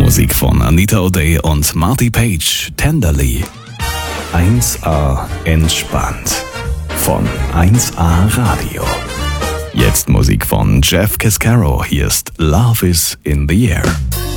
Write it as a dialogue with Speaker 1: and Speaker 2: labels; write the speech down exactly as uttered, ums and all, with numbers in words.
Speaker 1: Musik von Anita O'Day und Marty Page, Tenderly. eins A entspannt von eins A Radio. Jetzt Musik von Jeff Cascaro. Hier ist Love is in the Air.